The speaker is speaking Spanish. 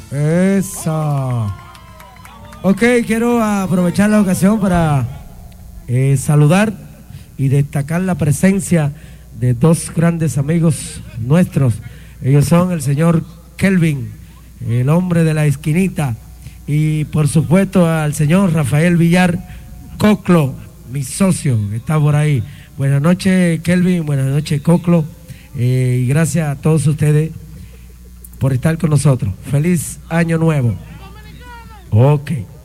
Eso. Ok, quiero aprovechar la ocasión para saludar y destacar la presencia de dos grandes amigos nuestros. Ellos son el señor Kelvin, el hombre de la esquinita, y por supuesto al señor Rafael Villar Coclo, mi socio, que está por ahí. Buenas noches, Kelvin, buenas noches, Coclo, y gracias a todos ustedes por estar con nosotros. Feliz año nuevo. Ok.